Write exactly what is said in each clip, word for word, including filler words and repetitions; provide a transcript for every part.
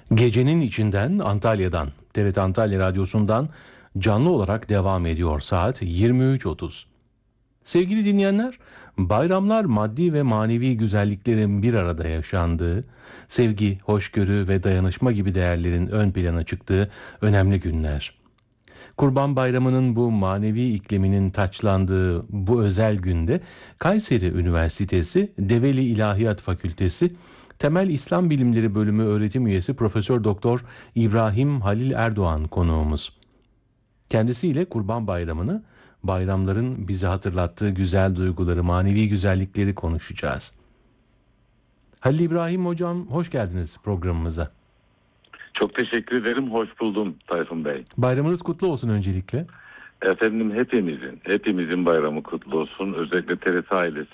Gecenin içinden Antalya'dan, T R T Antalya Radyosu'ndan canlı olarak devam ediyor saat yirmi üç otuz. Sevgili dinleyenler, bayramlar maddi ve manevi güzelliklerin bir arada yaşandığı, sevgi, hoşgörü ve dayanışma gibi değerlerin ön plana çıktığı önemli günler. Kurban Bayramı'nın bu manevi ikliminin taçlandığı bu özel günde Kayseri Üniversitesi Develi İlahiyat Fakültesi Temel İslam Bilimleri Bölümü öğretim üyesi Profesör Doktor İbrahim Halil Erdoğan konuğumuz. Kendisiyle Kurban Bayramı'nı, bayramların bize hatırlattığı güzel duyguları, manevi güzellikleri konuşacağız. Halil İbrahim Hocam, hoş geldiniz programımıza. Çok teşekkür ederim. Hoş buldum Tayfun Bey. Bayramınız kutlu olsun öncelikle. Efendim hepimizin, hepimizin bayramı kutlu olsun. Özellikle T R T ailesi.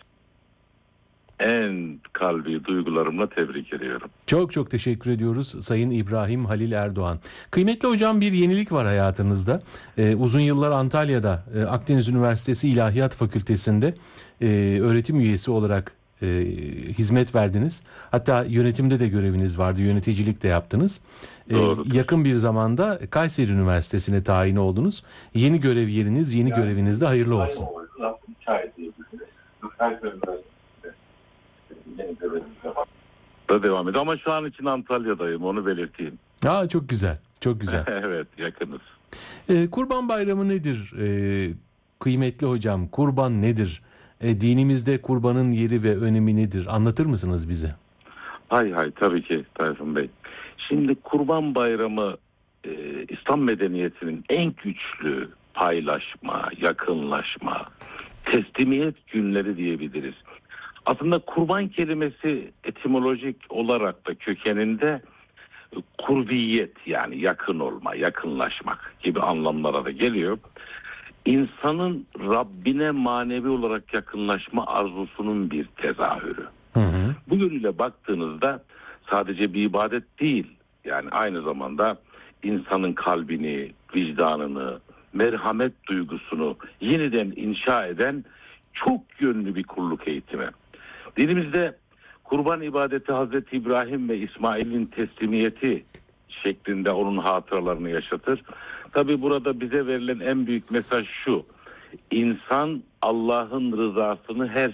En kalbi duygularımla tebrik ediyorum. Çok çok teşekkür ediyoruz Sayın İbrahim Halil Erdoğan. Kıymetli hocam, bir yenilik var hayatınızda. Ee, uzun yıllar Antalya'da e, Akdeniz Üniversitesi İlahiyat Fakültesi'nde e, öğretim üyesi olarak e, hizmet verdiniz. Hatta yönetimde de göreviniz vardı, yöneticilik de yaptınız. E, yakın bir zamanda Kayseri Üniversitesi'ne tayin oldunuz. Yeni görev yeriniz, yeni yani, görevinizde hayırlı olsun. Da devam ediyor ama şu an için Antalya'dayım, onu belirteyim. Aa, çok güzel, çok güzel. Evet, yakınız. Ee, Kurban Bayramı nedir? Ee, kıymetli hocam, kurban nedir? Ee, dinimizde kurbanın yeri ve önemi nedir? Anlatır mısınız bize? Hay hay, tabii ki Tayfun Bey. Şimdi Kurban Bayramı e, İslam medeniyetinin en güçlü paylaşma, yakınlaşma, teslimiyet günleri diyebiliriz. Aslında kurban kelimesi etimolojik olarak da kökeninde kurbiyet, yani yakın olma, yakınlaşmak gibi anlamlara da geliyor. İnsanın Rabbine manevi olarak yakınlaşma arzusunun bir tezahürü. Hı hı. Bu yönüyle baktığınızda sadece bir ibadet değil, yani aynı zamanda insanın kalbini, vicdanını, merhamet duygusunu yeniden inşa eden çok yönlü bir kulluk eğitimi. Dinimizde kurban ibadeti Hazreti İbrahim ve İsmail'in teslimiyeti şeklinde onun hatıralarını yaşatır. Tabii burada bize verilen en büyük mesaj şu: İnsan Allah'ın rızasını her